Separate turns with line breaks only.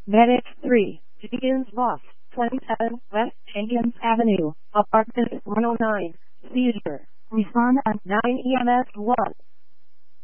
Medic 3, Gideon's Loft, 27 West Jenkins Avenue, Apartment 109, Seizure. Respond at 9 EMS 1.